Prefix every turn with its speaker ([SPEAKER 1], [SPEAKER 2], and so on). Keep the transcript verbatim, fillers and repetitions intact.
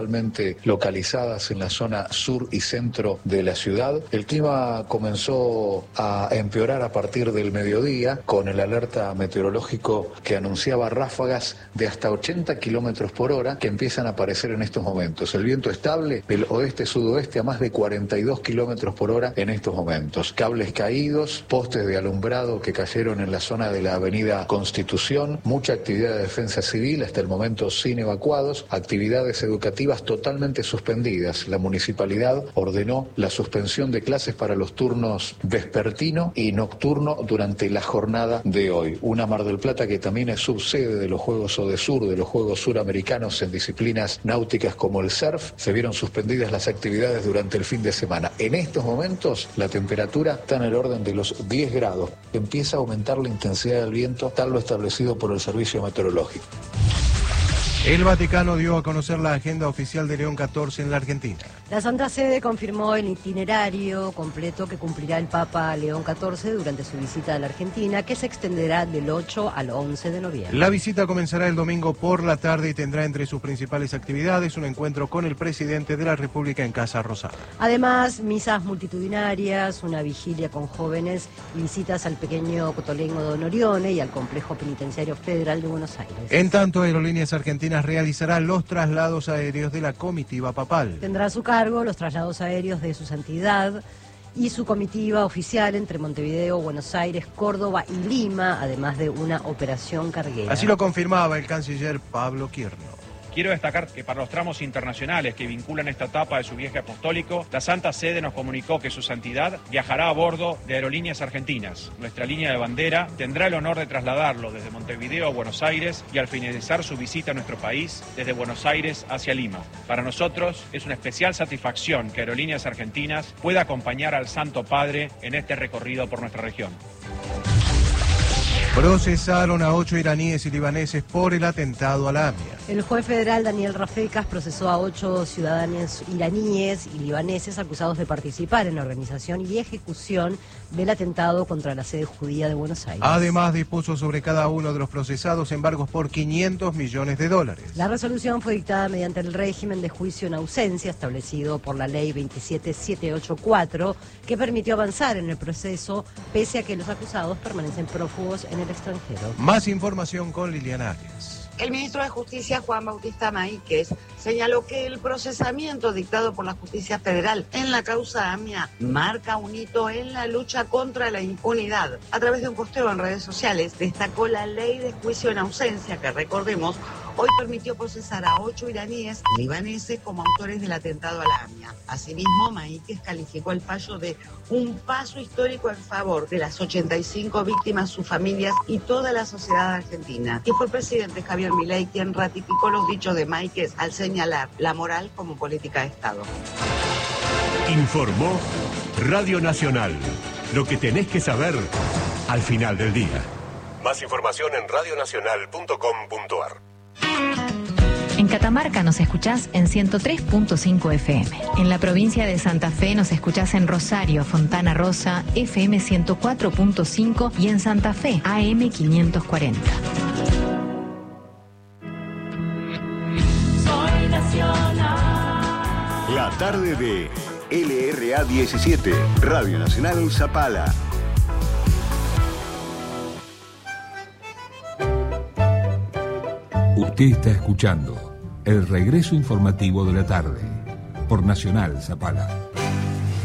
[SPEAKER 1] localizadas en la zona sur y centro de la ciudad. El clima comenzó a empeorar a partir del mediodía con el alerta meteorológico que anunciaba ráfagas de hasta ochenta kilómetros por hora que empiezan a aparecer en estos momentos. El viento estable del oeste-sudoeste a más de cuarenta y dos kilómetros por hora en estos momentos. Cables caídos, postes de alumbrado que cayeron en la zona de la avenida Constitución, mucha actividad de defensa civil, hasta el momento sin evacuados, actividades educativas totalmente suspendidas. La municipalidad ordenó la suspensión de clases para los turnos vespertino y nocturno durante la jornada de hoy. Una Mar del Plata que también es subsede de los Juegos Odesur, de los Juegos Suramericanos en disciplinas náuticas como el surf. Se vieron suspendidas las actividades durante el fin de semana. En estos momentos la temperatura está en el orden de los diez grados. Empieza a aumentar la intensidad del viento, tal lo establecido por el Servicio Meteorológico.
[SPEAKER 2] El Vaticano dio a conocer la agenda oficial de León catorce en la Argentina.
[SPEAKER 3] La Santa Sede confirmó el itinerario completo que cumplirá el Papa León catorce durante su visita a la Argentina, que se extenderá del ocho al once de noviembre.
[SPEAKER 2] La visita comenzará el domingo por la tarde y tendrá entre sus principales actividades un encuentro con el presidente de la República en Casa Rosada.
[SPEAKER 3] Además, misas multitudinarias, una vigilia con jóvenes y visitas al pequeño Cotolengo Don Orione y al Complejo Penitenciario Federal de Buenos Aires.
[SPEAKER 2] En tanto, Aerolíneas Argentinas realizará los traslados aéreos de la comitiva papal.
[SPEAKER 3] Tendrá a su cargo los traslados aéreos de su santidad y su comitiva oficial entre Montevideo, Buenos Aires, Córdoba y Lima, además de una operación carguera.
[SPEAKER 2] Así lo confirmaba el canciller Pablo Quierno.
[SPEAKER 4] Quiero destacar que para los tramos internacionales que vinculan esta etapa de su viaje apostólico, la Santa Sede nos comunicó que su santidad viajará a bordo de Aerolíneas Argentinas. Nuestra línea de bandera tendrá el honor de trasladarlo desde Montevideo a Buenos Aires y al finalizar su visita a nuestro país, desde Buenos Aires hacia Lima. Para nosotros es una especial satisfacción que Aerolíneas Argentinas pueda acompañar al Santo Padre en este recorrido por nuestra región.
[SPEAKER 2] Procesaron a ocho iraníes y libaneses por el atentado a la AMIA.
[SPEAKER 3] El juez federal Daniel Rafecas procesó a ocho ciudadanos iraníes y libaneses acusados de participar en la organización y ejecución del atentado contra la sede judía de Buenos Aires.
[SPEAKER 2] Además, dispuso sobre cada uno de los procesados embargos por quinientos millones de dólares.
[SPEAKER 3] La resolución fue dictada mediante el régimen de juicio en ausencia establecido por la ley veintisiete mil setecientos ochenta y cuatro, que permitió avanzar en el proceso pese a que los acusados permanecen prófugos en el extranjero.
[SPEAKER 2] Más información con Liliana Arias.
[SPEAKER 5] El ministro de Justicia, Juan Bautista Maíquez, señaló que el procesamiento dictado por la Justicia Federal en la causa AMIA marca un hito en la lucha contra la impunidad. A través de un posteo en redes sociales, destacó la ley de juicio en ausencia, que recordemos, hoy permitió procesar a ocho iraníes y libaneses como autores del atentado a la AMIA. Asimismo, Maíquez calificó el fallo de un paso histórico en favor de las ochenta y cinco víctimas, sus familias y toda la sociedad argentina. Y fue el presidente Javier Milei quien ratificó los dichos de Maíquez al señalar la moral como política de Estado.
[SPEAKER 6] Informó Radio Nacional. Lo que tenés que saber al final del día. Más información en radio nacional punto com punto ar.
[SPEAKER 7] En Catamarca nos escuchás en ciento tres punto cinco F M. En la provincia de Santa Fe nos escuchás en Rosario, Fontana Rosa, F M ciento cuatro punto cinco y en Santa Fe, A M quinientos cuarenta.
[SPEAKER 8] Soy nacional.
[SPEAKER 6] La tarde de L R A diecisiete, Radio Nacional Zapala.
[SPEAKER 9] Usted está escuchando el regreso informativo de la tarde por Nacional Zapala.